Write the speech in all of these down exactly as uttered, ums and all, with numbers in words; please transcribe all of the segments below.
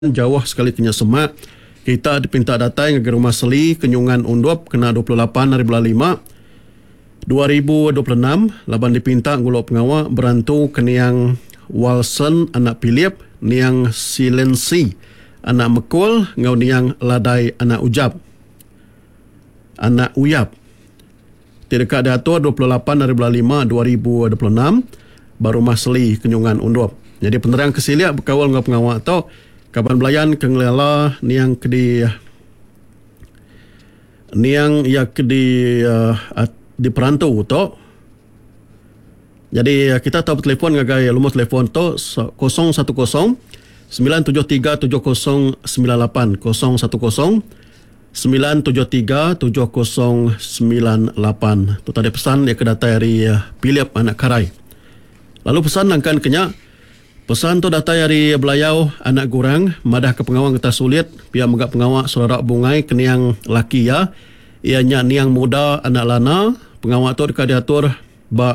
jauh sekali kenya semak. Kita dipinta datai ngagi rumah seli kenyungan undup kena dua puluh lapan hari bulan lima dua ribu dua puluh enam. Laban dipinta ngulok pengawa berantu keniang Walson anak Philip, niang Silensi anak Mekul, ngau niang Ladai anak Ujab anak Uyap. Tidak diatur dua puluh lapan hari bulan lima dua ribu dua puluh enam baru masli kenyungan undup. Jadi penerang kesiliak berkawal ngau pengawa tau kaban belayan kengelela niang kedi niang ya kedi uh, di perantau to. Jadi uh, kita tahu telefon ngagai lumut telefon to kosong satu kosong sembilan tujuh tiga tujuh kosong sembilan lapan kosong satu kosong sembilan tujuh tiga tujuh kosong sembilan lapan. Tu tadi pesan dia kedata dari uh, Philip anak Karai. Lalu pesan nangkan kenya pesan tu data dari belayau anak gurang madah ke pengawang kita sulit pihak megak pengawak saudara bungai keniang laki ya ianya niang muda anak lana pengawak tu dekat diatur ba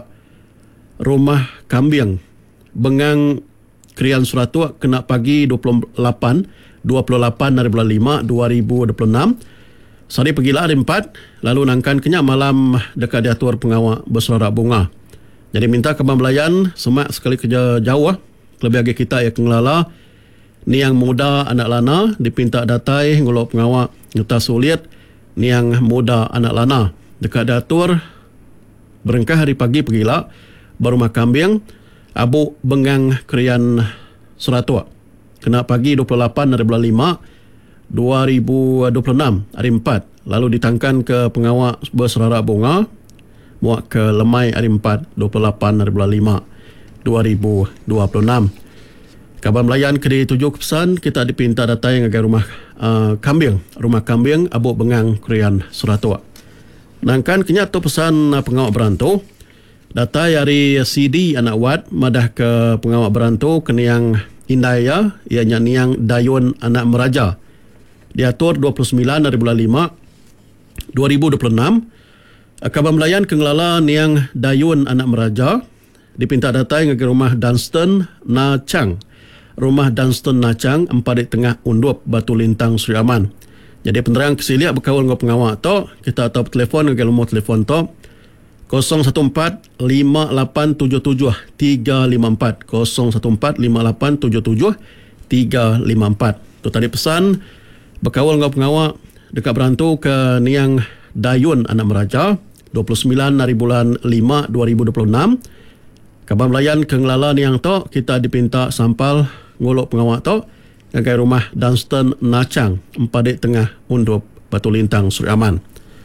rumah kambing bengang krian suratu kena pagi dua puluh lapan dua puluh lapan hari bulan lima dua ribu dua puluh enam sari pergilah hari empat lalu nangkan kenya malam dekat diatur pengawak bersaudara bunga. Jadi minta ke belayan semak sekali kerja jauh lebih lagi kita ya kengelala ni yang muda anak lana dipinta datai ngulok pengawak nyata sulit ni yang muda anak lana dekat datur berengkah hari pagi pergilah baru makambing abu bengang krian suratua kena pagi dua puluh lapan hari bulan lima dua ribu dua puluh enam hari empat lalu ditangkan ke pengawak berserara bunga muak ke lemai hari empat dua puluh lapan hari bulan lima dua ribu dua puluh enam. Kabar melayan ke tujuh kepesan kita dipinta datai ngagai rumah uh, kambing, rumah kambing abu bengang krian suratua. Nangkan kenya tu pesan uh, pengawak berantu datai dari C D anak wat madah ke pengawak berantu keniang Indaya ianya niang Dayun anak Meraja. Diatur dua puluh sembilan hari bulan lima dua ribu dua puluh enam. Kabar melayan kengelala niang Dayun anak Meraja dipinta datai ngagi rumah Dunstan Nachang. Rumah Dunstan Nachang empat di tengah undup Batu Lintang Sri Aman. Jadi penerang kesiliak berkawal dengan pengawak tu kita tahu telefon ngagi lumur telefon tu kosong satu empat lima lapan tujuh tujuh tiga lima empat kosong satu empat lima lapan tujuh tujuh tiga lima empat. Tu tadi pesan berkawal dengan pengawak dekat berantu ke niang Dayun anak Meraja dua puluh sembilan hari bulan lima dua ribu dua puluh enam. Kabar melayan ke ngelala ni yang tu kita dipinta sampal nguluk pengawak tu ngagai rumah Dunstan Nachang empat di tengah undup Batu Lintang Sri Aman.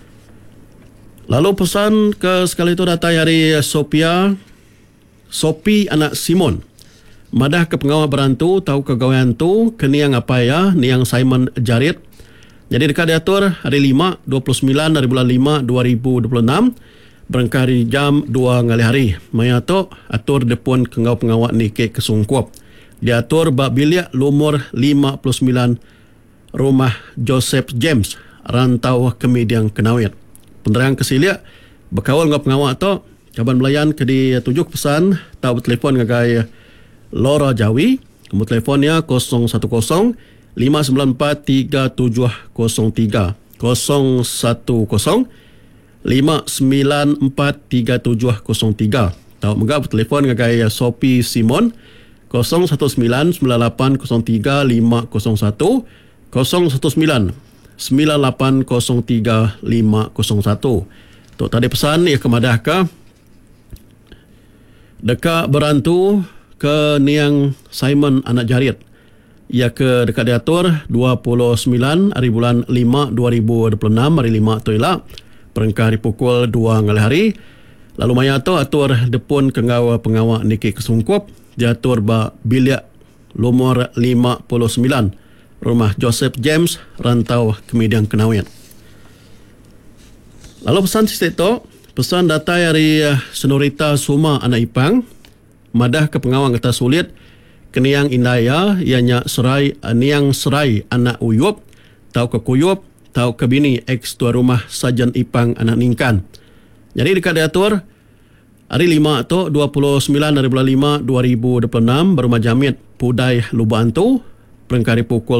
Lalu pesan ke sekali tu data dari Sophia Sophie anak Simon madah ke pengawak berantu tahu kegawaian tu keniang apa ya niang Simon Jarit. Jadi dekat diatur hari lima dua puluh sembilan hari bulan lima dua ribu dua puluh enam berengkah di jam dua ngali hari. Maya tu atur depun kengau pengawak ni ke kesungkup. Diatur bak bilik lumur lima puluh sembilan rumah Joseph James rantau Kemidiang Kenawit. Penerang kesiliak berkawal dengan pengawak tu kaban belayan ke di tujuh pesan tahu telefon ngagai Laura Jawi. Kamu telefonnya kosong satu kosong lima sembilan empat tiga tujuh kosong tiga kosong satu kosong lima sembilan empat tiga tujuh kosong tiga. Tahu megap telefon ngagai Sophie Simon kosong satu sembilan sembilan lapan kosong tiga lima kosong satu kosong satu sembilan sembilan lapan kosong tiga lima kosong satu. Tu tadi pesan ia kemadah ke dekat berantu ke niang Simon anak Jarit. Ia ke dekat diatur dua puluh sembilan hari bulan lima dua ribu dua puluh enam hari lima tu ialah perengkah hari pukul dua ngali hari. Lalu maya tu atur depun kengau pengawak niki kesungkup diatur ba bilik lumur lima puluh sembilan rumah Joseph James rantau Kemidiang Kenawit. Lalu pesan sistem tu pesan data dari Senorita Suma anak Ipang madah ke pengawak kata sulit keniang Indaya ianya serai niang serai anak Uyup tau ke Kuyup tau ke bini ex tua rumah Sajan Ipang anak Ningkan. Jadi dekat diatur hari lima tu dua puluh sembilan hari bulan lima dua ribu dua puluh enam berumah jamit Pudai Lubantu Perengkari pukul